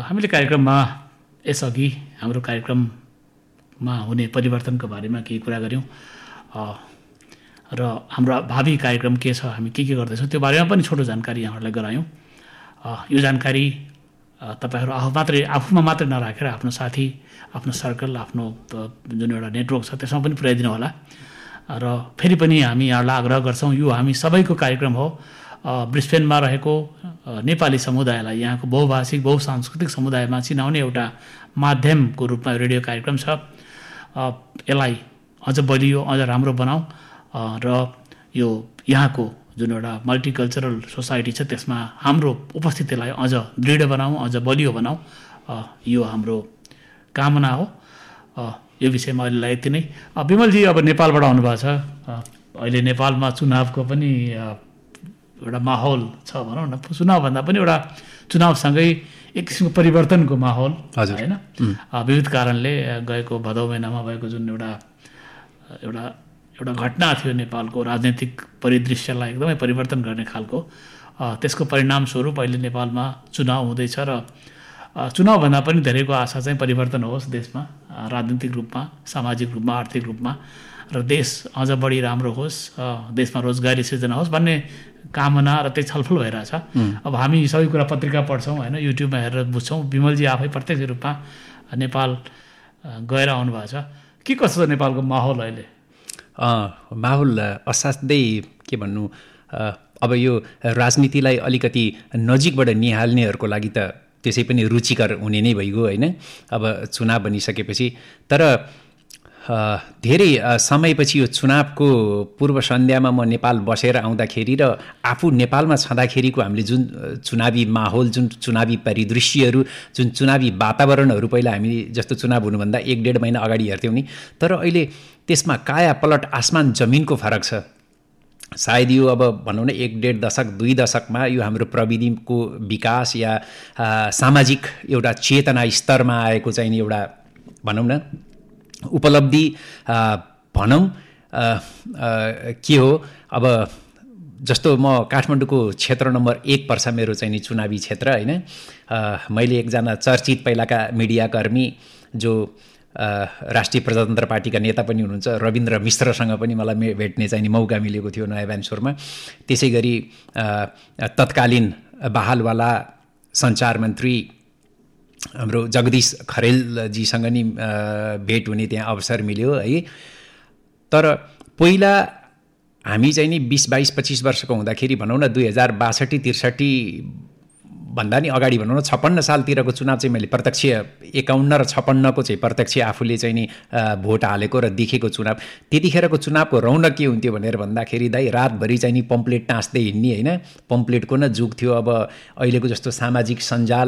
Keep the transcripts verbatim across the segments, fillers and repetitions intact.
हामीले कार्यक्रममा यसअघि हाम्रो कार्यक्रममा हुने परिवर्तनको बारेमा केही कुरा गऱ्यौँ र हाम्रो भावी कार्यक्रम के छ, हामी के के गर्दैछौँ त्यो बारेमा पनि छोटो जानकारी यहाँहरूलाई गरायौँ। यो जानकारी तपाईँहरू आफू मात्रै आफूमा मात्रै नराखेर आफ्नो साथी, आफ्नो सर्कल, आफ्नो जुन एउटा नेटवर्क छ त्यसमा पनि पुर्याइदिनु होला। र फेरि पनि हामी यहाँलाई आग्रह गर्छौँ, यो हामी सबैको कार्यक्रम हो। ब्रिस्बेनमा रहेको नेपाली समुदायलाई, यहाँको बहुभाषिक बहुसांस्कृतिक समुदायमा चिनाउने एउटा माध्यमको रूपमा रेडियो कार्यक्रम छ। यसलाई अझ बलियो, अझ राम्रो बनाऊ र यो यहाँको जुन एउटा मल्टिकल्चरल सोसाइटी छ त्यसमा हाम्रो उपस्थितिलाई अझ दृढ बनाऊ, अझ बलियो बनाऊ, यो हाम्रो कामना हो। यो विषयमा अहिले यति नै। विमलजी अब नेपालबाट आउनुभएको छ, अहिले नेपालमा चुनावको पनि एउटा माहौल छ भनौँ न। चुनावभन्दा पनि एउटा चुनावसँगै एक किसिमको परिवर्तनको माहौल होइन, विविध कारणले गएको भदौ महिनामा भएको जुन एउटा एउटा एउटा घटना थियो नेपालको राजनैतिक परिदृश्यलाई एकदमै परिवर्तन गर्ने खालको, त्यसको परिणामस्वरूप अहिले नेपालमा चुनाव हुँदैछ र चुनावभन्दा पनि धेरैको आशा चाहिँ परिवर्तन होस् देशमा, राजनीतिक रूपमा, सामाजिक रूपमा, आर्थिक रूपमा, र देश अझ बढी राम्रो होस्, देशमा रोजगारी सिर्जना होस् भन्ने कामना र त्यही छलफल भइरहेछ। अब हामी सबै कुरा पत्रिका पढ्छौँ होइन, युट्युबमा हेरेर बुझ्छौँ। विमलजी आफै प्रत्यक्ष रूपमा नेपाल गएर आउनुभएको छ, के कस्तो छ नेपालको माहौल अहिले? माहौल असाध्यै के भन्नु, अब यो राजनीतिलाई अलिकति नजिकबाट निहाल्नेहरूको लागि त त्यसै पनि रुचिकर हुने नै भइगयो होइन, अब चुनाव बनिसकेपछि। तर धेरै समयपछि यो चुनावको पूर्व सन्ध्यामा म नेपाल बसेर आउँदाखेरि र आफू नेपालमा छँदाखेरिको हामीले जुन चुनावी माहौल, जुन चुनावी परिदृश्यहरू, जुन चुनावी वातावरणहरू पहिला हामी जस्तो चुनाव हुनुभन्दा एक डेढ महिना अगाडि हेर्थ्यौँ नि, तर अहिले त्यसमा काया पलट आसमान जमिनको फरक छ। सायद यो अब भनौँ न एक डेढ दशक दुई दशकमा यो हाम्रो प्रविधिको विकास या सामाजिक एउटा चेतना स्तरमा आएको चाहिँ नि एउटा भनौँ न उपलब्धि भनौँ के हो। अब जस्तो म काठमाडौँको क्षेत्र नम्बर एक पर्छ मेरो चाहिँ नि चुनावी क्षेत्र होइन। मैले एकजना चर्चित पहिलाका मिडियाकर्मी जो राष्ट्रिय प्रजातन्त्र पार्टीका नेता पनि हुनुहुन्छ रविन्द्र मिश्रसँग पनि मलाई भेट्ने चाहिँ मौका मिलेको थियो नयाँ भ्यान्सोरमा। त्यसै गरी तत्कालीन बहालवाला सञ्चार मन्त्री हाम्रो जगदीश खरेलजीसँग नि भेट हुने त्यहाँ अवसर मिल्यो है। तर पहिला हामी चाहिँ नि बिस बाइस पच्चिस वर्षको हुँदाखेरि भनौँ न दुई हजार बासठी त्रिसठी भन्दा नि अगाडि भनौँ न छप्पन्न सालतिरको चुनाव चाहिँ मैले प्रत्यक्ष एकाउन्न र छप्पन्नको चाहिँ प्रत्यक्ष आफूले चाहिँ नि भोट हालेको र देखेको चुनाव, त्यतिखेरको चुनावको रौनक के हुन्थ्यो भनेर भन्दाखेरि दाइ रातभरि चाहिँ नि पम्पलेट टाँस्दै हिँड्ने होइन, पम्पलेटको न जुग थियो। अब अहिलेको जस्तो सामाजिक सञ्जाल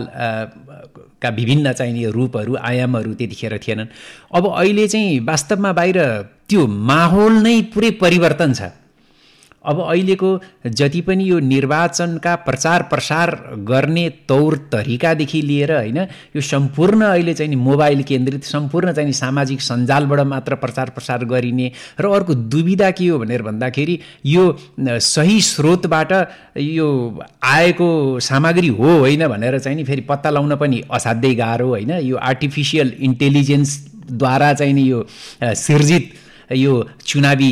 का विभिन्न चाहिँ नि रूपहरू आयामहरू त्यतिखेर थिएनन्। अब अहिले चाहिँ वास्तवमा बाहिर त्यो माहौल नै पुरै परिवर्तन छ। अब अहिलेको जति पनि यो निर्वाचनका प्रचार प्रसार गर्ने तौर तरिकादेखि लिएर होइन, यो सम्पूर्ण अहिले चाहिँ नि मोबाइल केन्द्रित, सम्पूर्ण चाहिँ नि सामाजिक सञ्जालबाट मात्र प्रचार प्रसार गरिने र अर्को दुविधा के हो भनेर भन्दाखेरि यो सही स्रोतबाट यो आएको सामग्री हो होइन भनेर चाहिँ नि फेरि पत्ता लगाउन पनि असाध्यै गाह्रो होइन। यो आर्टिफिसियल इन्टेलिजेन्सद्वारा चाहिँ नि यो सिर्जित यो चुनावी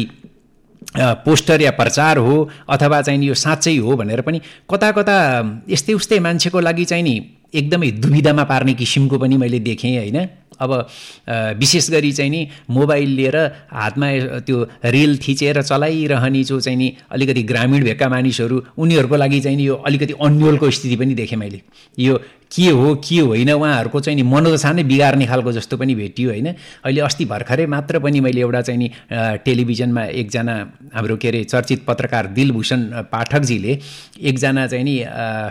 पोस्टर या प्रचार हो अथवा चाहिँ नि यो साँच्चै हो भनेर पनि कता कता यस्तै उस्तै मान्छेको लागि चाहिँ नि एकदमै दुविधामा पार्ने किसिमको पनि मैले देखेँ होइन। अब विशेष गरी चाहिँ नि मोबाइल लिएर हातमा त्यो रिल थिचेर चलाइरहने जो चाहिँ नि अलिकति ग्रामीण भेगका मानिसहरू, उनीहरूको लागि चाहिँ नि यो अलिकति अन्यलको स्थिति पनि देखेँ मैले। यो के हो के होइन उहाँहरूको चाहिँ नि मनोदशा नै बिगार्ने खालको जस्तो पनि भेटियो होइन। अहिले अस्ति भर्खरै मात्र पनि मैले एउटा चाहिँ नि टेलिभिजनमा एकजना हाम्रो के अरे चर्चित पत्रकार दिलभूषण पाठकजीले एकजना चाहिँ नि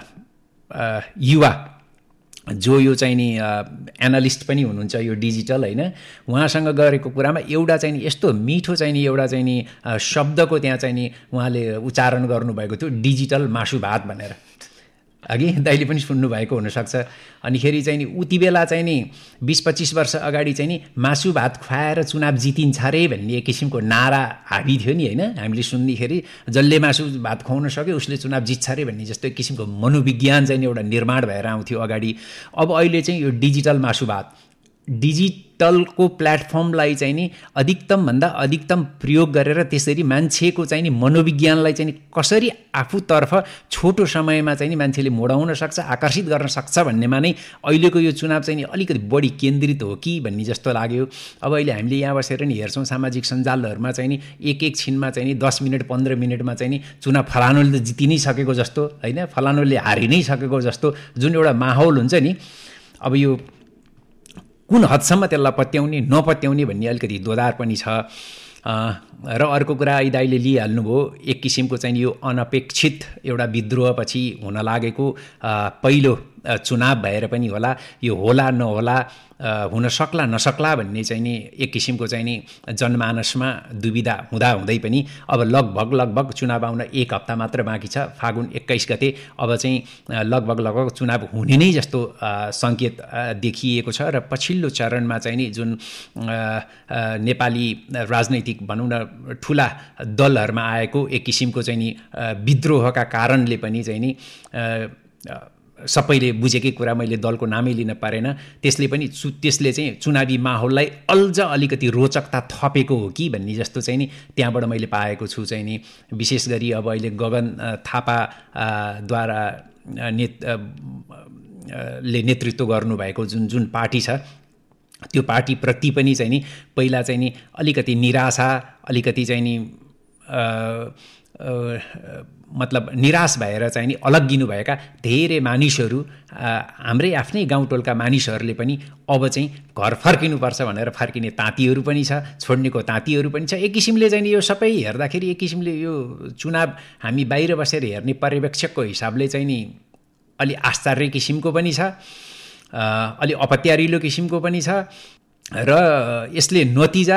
युवा जो यो चाहिँ नि एनालिस्ट पनि हुनुहुन्छ यो डिजिटल होइन, उहाँसँग गरेको कुरामा एउटा चाहिँ नि यस्तो मिठो चाहिँ नि एउटा चाहिँ नि शब्दको त्यहाँ चाहिँ नि उहाँले उच्चारण गर्नुभएको थियो, डिजिटल मासु भात भनेर। अघि दाइले पनि सुन्नुभएको हुनसक्छ। अनिखेरि चाहिँ नि उति बेला चाहिँ नि बिस पच्चिस वर्ष अगाडि चाहिँ नि मासु भात खुवाएर चुनाव जितिन्छ रे भन्ने एक किसिमको नारा हाबी थियो नि होइन। हामीले सुन्दाखेरि जसले मासु भात खुवाउन सक्यो उसले चुनाव जित्छ रे भन्ने जस्तो एक किसिमको मनोविज्ञान चाहिँ एउटा निर्माण भएर आउँथ्यो अगाडि। अब अहिले चाहिँ यो डिजिटल मासु भात, डिजिटलको प्लेटफर्मलाई चाहिँ नि अधिकतमभन्दा अधिकतम प्रयोग गरेर त्यसरी मान्छेको चाहिँ नि मनोविज्ञानलाई चाहिँ नि कसरी आफूतर्फ छोटो समयमा चाहिँ नि मान्छेले मोडाउन सक्छ, आकर्षित गर्न सक्छ भन्नेमा नै अहिलेको यो चुनाव चाहिँ नि अलिकति बढी केन्द्रित हो कि भन्ने जस्तो लाग्यो। अब अहिले हामीले यहाँ बसेर नि हेर्छौँ सामाजिक सञ्जालहरूमा चाहिँ नि एक एक छिनमा चाहिँ नि दस मिनट पन्ध्र मिनटमा चाहिँ नि चुनाव फलानुले त जिति नै सकेको जस्तो होइन, फलानुले हारि नै सकेको जस्तो जुन एउटा माहौल हुन्छ नि, अब यो कुन हदसम्म त्यसलाई पत्याउने नपत्याउने भन्ने अलिकति दोधार पनि छ। र अर्को कुरा दाइले लिइहाल्नुभयो, एक किसिमको चाहिँ यो अनपेक्षित एउटा विद्रोहपछि हुन लागेको पहिलो चुनाव भएर पनि होला, यो होला नहोला, हुन सक्ला नसक्ला भन्ने चाहिँ नि एक किसिमको चाहिँ नि जनमानसमा दुविधा हुँदा हुँदै पनि अब लगभग लगभग चुनाव आउन एक हप्ता मात्र बाँकी छ, फागुन एक्काइस गते अब चाहिँ लगभग लगभग चुनाव हुने नै जस्तो सङ्केत देखिएको छ। र पछिल्लो चरणमा चाहिँ नि जुन नेपाली राजनैतिक भनौँ न ठुला दलहरूमा आएको एक किसिमको चाहिँ नि विद्रोहका कारणले पनि चाहिँ नि सबैले बुझेकै कुरा, मैले दलको नामै लिन पारेन, त्यसले पनि चु त्यसले चाहिँ चुनावी माहौललाई अल्झ अलिकति रोचकता थपेको हो कि भन्ने जस्तो चाहिँ नि त्यहाँबाट मैले पाएको छु। चाहिँ नि विशेष गरी अब अहिले गगन थापाद्वारा नेत ले नेतृत्व गर्नुभएको जुन जुन पार्टी छ त्यो पार्टीप्रति पनि चाहिँ नि पहिला चाहिँ नि अलिकति निराशा, अलिकति चाहिँ नि मतलब निराश भएर चाहिँ नि अलग्गिनुभएका धेरै मानिसहरू, हाम्रै आफ्नै गाउँटोलका मानिसहरूले पनि अब चाहिँ घर फर्किनुपर्छ भनेर फर्किने तातीहरू पनि छ, छोड्नेको तातीहरू पनि छ। एक किसिमले चाहिँ नि यो सबै हेर्दाखेरि एक किसिमले यो चुनाव हामी बाहिर बसेर हेर्ने पर्यवेक्षकको हिसाबले चाहिँ नि अलि आश्चर्य किसिमको पनि छ, अलि अपत्यारिलो किसिमको पनि छ। र यसले नतिजा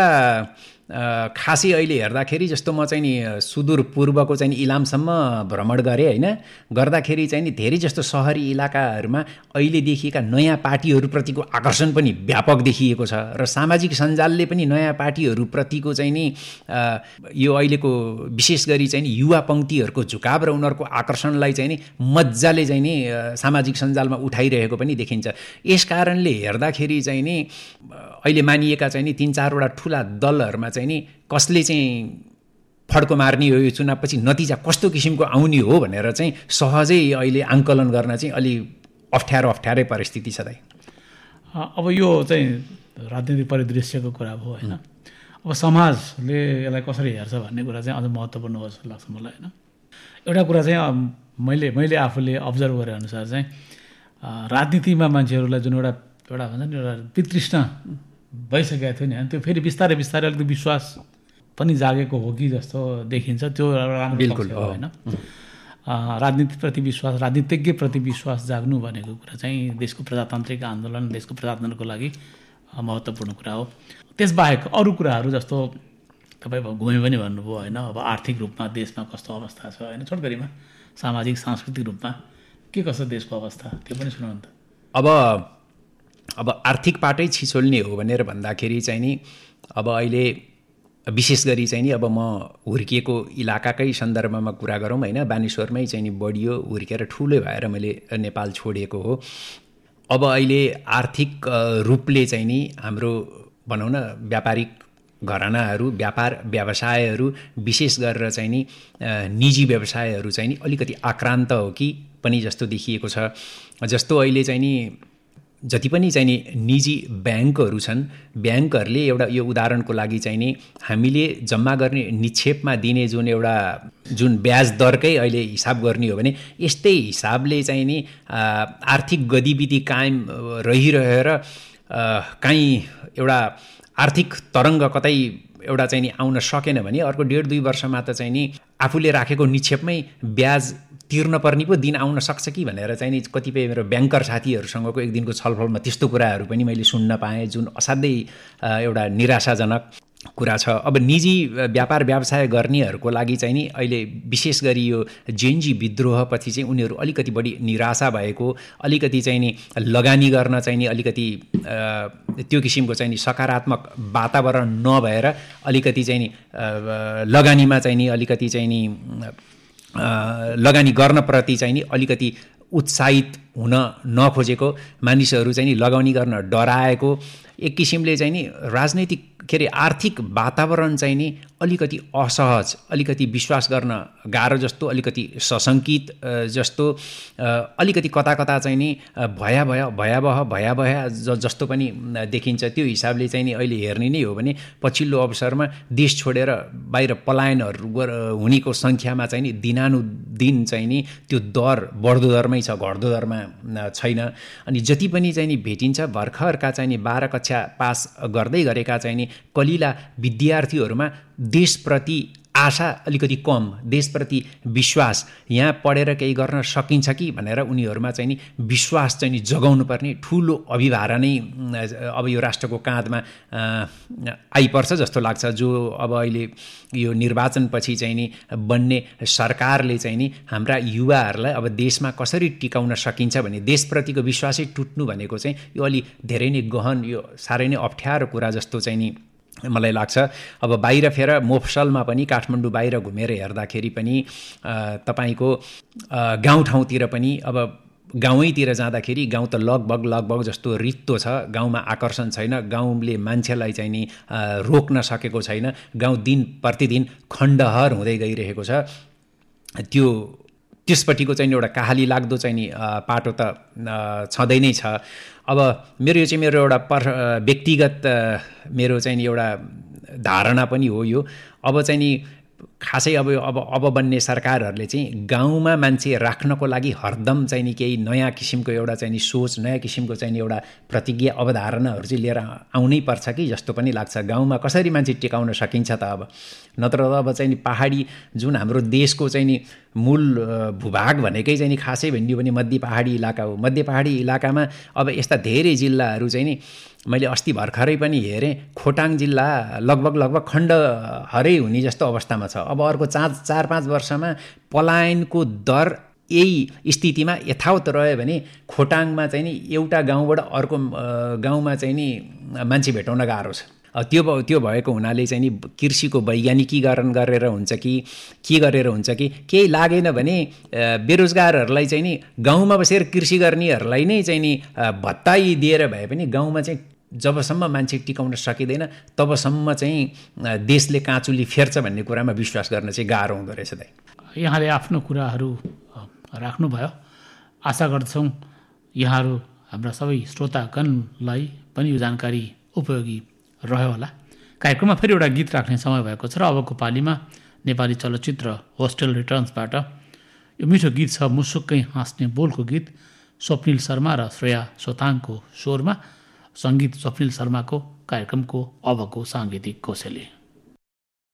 खासै अहिले हेर्दाखेरि जस्तो म चाहिँ नि सुदूर पूर्वको चाहिँ इलामसम्म भ्रमण गरेँ होइन, गर्दाखेरि चाहिँ नि धेरै जस्तो सहरी इलाकाहरूमा अहिले देखिएका नयाँ पार्टीहरूप्रतिको आकर्षण पनि व्यापक देखिएको छ। र सामाजिक सञ्जालले पनि नयाँ पार्टीहरूप्रतिको चाहिँ नि यो अहिलेको विशेष गरी चाहिँ नि युवा पङ्क्तिहरूको झुकाव र उनीहरूको आकर्षणलाई चाहिँ नि मजाले चाहिँ नि सामाजिक सञ्जालमा उठाइरहेको पनि देखिन्छ। यस कारणले हेर्दाखेरि चाहिँ नि अहिले मानिएका चाहिँ नि तिन चारवटा ठुला दलहरूमा चाहिँ नि कसले चाहिँ फड्को मार्ने हो, यो चुनावपछि नतिजा कस्तो किसिमको आउने हो भनेर चाहिँ सहजै अहिले आङ्कलन गर्न चाहिँ अलि अप्ठ्यारो अप्ठ्यारै परिस्थिति छ दाइ। अब यो चाहिँ राजनीतिक परिदृश्यको कुरा भयो होइन, अब समाजले यसलाई कसरी हेर्छ भन्ने कुरा चाहिँ अझ महत्त्वपूर्ण हो जस्तो लाग्छ मलाई होइन। एउटा कुरा चाहिँ मैले मैले आफूले अब्जर्भ गरे अनुसार चाहिँ राजनीतिमा मान्छेहरूलाई जुन एउटा एउटा भन्छ नि एउटा वितृष्णा भइसकेको थियो नि, त्यो फेरि बिस्तारै बिस्तारै अलिकति विश्वास पनि जागेको हो कि जस्तो देखिन्छ। त्यो राम्रो बिल्कुल हो होइन। राजनीतिप्रति विश्वास, राजनीतिज्ञप्रति विश्वास जाग्नु भनेको कुरा चाहिँ देशको प्रजातान्त्रिक आन्दोलन, देशको प्रजातन्त्रको लागि महत्त्वपूर्ण कुरा हो। त्यसबाहेक अरू कुराहरू जस्तो तपाईँ घुमे पनि भन्नुभयो होइन, अब आर्थिक रूपमा देशमा कस्तो अवस्था छ होइन, छोटकरीमा सामाजिक सांस्कृतिक रूपमा के कस्तो देशको अवस्था त्यो पनि सुनाउनु त। अब अब आर्थिक पाटै छिचोल्ने हो भनेर भन्दाखेरि चाहिँ नि अब अहिले विशेष गरी चाहिँ नि अब म हुर्किएको इलाकाकै सन्दर्भमा कुरा गरौँ होइन, बानेश्वरमै चाहिँ नि बढियो, हुर्केर ठुलो भएर मैले नेपाल छोडेको हो। अब अहिले आर्थिक रूपले चाहिँ नि हाम्रो भनौँ न व्यापारिक घरानाहरू, व्यापार व्यवसायहरू विशेष गरेर चाहिँ नि निजी व्यवसायहरू चाहिँ नि अलिकति आक्रान्त हो कि पनि जस्तो देखिएको छ। जस्तो अहिले चाहिँ नि जति पनि चाहिँ नि निजी ब्याङ्कहरू छन्, ब्याङ्कहरूले एउटा यो उदाहरणको लागि चाहिँ नि हामीले जम्मा गर्ने निक्षेपमा दिने जुन एउटा जुन ब्याज दरकै अहिले हिसाब गर्ने हो भने यस्तै हिसाबले चाहिँ नि आर्थिक गतिविधि कायम रहिरहेर काहीँ एउटा आर्थिक तरङ्ग कतै एउटा चाहिँ नि आउन सकेन भने अर्को डेढ दुई वर्षमा त चाहिँ नि आफूले राखेको निक्षेपमै ब्याज तिर्न पर्ने पो दिन आउन सक्छ कि भनेर चाहिँ नि कतिपय मेरो ब्याङ्कर साथीहरूसँगको एक दिनको छलफलमा त्यस्तो कुराहरू पनि मैले सुन्न पाएँ, जुन असाध्यै एउटा निराशाजनक। कुरा छ। अब निजी व्यापार व्यवसाय गर्नेहरूको लागि चाहिँ नि अहिले विशेष गरी यो जेनजी विद्रोहपछि चाहिँ उनीहरू अलिकति बढी निराशा भएको, अलिकति चाहिँ नि लगानी गर्न चाहिँ नि अलिकति त्यो किसिमको चाहिँ नि सकारात्मक वातावरण नभएर अलिकति चाहिँ नि लगानीमा चाहिँ नि अलिकति चाहिँ नि लगानी गर्नप्रति चाहिँ नि अलिकति उत्साहित हुन नखोजेको, मानिसहरू चाहिँ नि लगानी गर्न डराएको, एक किसिमले चाहिँ नि राजनैतिक के अरे आर्थिक वातावरण चाहिँ नि अलिकति असहज, अलिकति विश्वास गर्न गाह्रो जस्तो, अलिकति सशङ्कित जस्तो, अलिकति कता कता चाहिँ नि भयावह भयावह भयावह जस्तो पनि देखिन्छ। त्यो हिसाबले चाहिँ नि अहिले हेर्ने नै हो भने पछिल्लो अवसरमा देश छोडेर बाहिर पलायनहरू हुनेको सङ्ख्यामा चाहिँ नि दिनानुदिन चाहिँ नि त्यो दर बढ्दो दरमै छ, घट्दो दरमा छैन। अनि जति पनि चाहिँ नि भेटिन्छ भर्खरका चाहिँ नि बाह्र कक्षा पास गर्दै गरेका चाहिँ नि कलिला विद्यार्थीहरूमा देशप्रति आशा अलिकति कम, देशप्रति विश्वास, यहाँ पढेर केही गर्न सकिन्छ कि भनेर उनीहरूमा चाहिँ नि विश्वास चाहिँ नि जगाउनु पर्ने ठुलो अभिभार नै अब यो राष्ट्रको काँधमा आइपर्छ जस्तो लाग्छ। जो अब अहिले यो निर्वाचनपछि चाहिँ नि बन्ने सरकारले चाहिँ नि हाम्रा युवाहरूलाई अब देशमा कसरी टिकाउन सकिन्छ भने देशप्रतिको विश्वासै टुट्नु भनेको चाहिँ यो अलि धेरै नै गहन, यो साह्रै नै अप्ठ्यारो कुरा जस्तो चाहिँ नि मलाई लाग्छ। अब बाहिर फेर मोफसलमा पनि काठमाडौँ बाहिर घुमेर हेर्दाखेरि पनि तपाईँको गाउँठाउँतिर पनि अब गाउँैतिर जाँदाखेरि गाउँ त लगभग लगभग जस्तो रित्तो छ, गाउँमा आकर्षण छैन, गाउँले मान्छेलाई चाहिँ नि रोक्न सकेको छैन, गाउँ दिन प्रतिदिन खण्डहर हुँदै गइरहेको छ। त्यो त्यसपट्टिको चाहिँ एउटा कहाली लाग्दो चाहिँ नि पाटो त छँदै नै छ। अब मेरो यो चाहिँ मेरो एउटा पर व्यक्तिगत मेरो चाहिँ नि एउटा धारणा पनि हो यो। अब चाहिँ नि खासै अब अब अब बन्ने सरकारहरूले चाहिँ गाउँमा मान्छे राख्नको लागि हरदम चाहिँ नि केही नयाँ किसिमको एउटा चाहिँ नि सोच, नयाँ किसिमको चाहिँ नि एउटा प्रतिज्ञा अवधारणाहरू चाहिँ लिएर आउनै पर्छ कि जस्तो पनि लाग्छ। गाउँमा कसरी मान्छे टिकाउन सकिन्छ त अब, नत्र त अब चाहिँ नि पहाडी जुन हाम्रो देशको चाहिँ नि मूल भूभाग भनेकै चाहिँ नि खासै भन्यो भने मध्य पहाडी इलाका हो। मध्य पहाडी इलाकामा अब यस्ता धेरै जिल्लाहरू चाहिँ नि मैले अस्ति भर्खरै पनि हेरेँ, खोटाङ जिल्ला लगभग लगभग खण्डहरै हुने जस्तो अवस्थामा छ। अब अर्को चार चार पाँच वर्षमा पलायनको दर यही स्थितिमा यथावत रह्यो भने खोटाङमा चाहिँ नि एउटा गाउँबाट अर्को गाउँमा चाहिँ नि मान्छे भेटाउन गाह्रो छ। त्यो त्यो भएको हुनाले चाहिँ नि कृषिको वैज्ञानिकीकरण गरेर हुन्छ कि के गरेर हुन्छ कि केही लागेन भने बेरोजगारहरूलाई चाहिँ नि गाउँमा बसेर कृषि गर्नेहरूलाई नै चाहिँ नि भत्ताइ दिएर भए पनि गाउँमा चाहिँ जबसम्म मान्छे टिकाउन सकिँदैन तबसम्म चाहिँ देशले काँचुली फेर्छ भन्ने कुरामा विश्वास गर्न चाहिँ गाह्रो हुँदो रहेछ। दाइ, यहाँले आफ्नो कुराहरू राख्नुभयो। आशा गर्दछौँ यहाँहरू हाम्रा सबै श्रोतागणलाई पनि यो जानकारी उपयोगी रह्यो होला। कार्यक्रममा फेरि एउटा गीत राख्ने समय भएको छ र अबको पालीमा नेपाली चलचित्र होस्टेल रिटर्न्सबाट यो मिठो गीत छ, मुसुक्कै हाँस्ने बोलको गीत, स्वप्निल शर्मा र श्रेया सोताङको स्वरमा, सङ्गीत स्वप्निल शर्माको, कार्यक्रमको अबको साङ्गीतिक कोसेली।